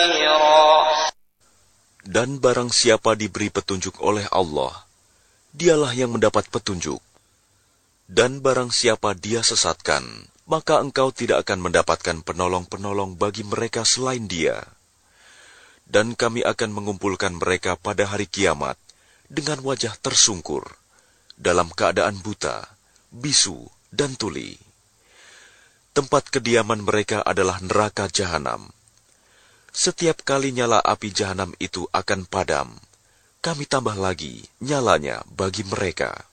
Dan barang siapa diberi petunjuk oleh Allah, dialah yang mendapat petunjuk. Dan barang siapa dia sesatkan, maka engkau tidak akan mendapatkan penolong-penolong bagi mereka selain dia. Dan kami akan mengumpulkan mereka pada hari kiamat dengan wajah tersungkur, dalam keadaan buta, bisu, dan tuli. Tempat kediaman mereka adalah neraka jahanam. Setiap kali nyala api jahanam itu akan padam, kami tambah lagi nyalanya bagi mereka.